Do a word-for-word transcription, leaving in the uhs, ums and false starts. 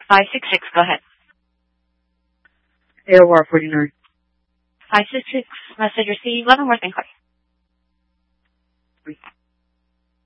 five six six, go ahead. A O R forty-nine. five six six, message received. One more thing, please.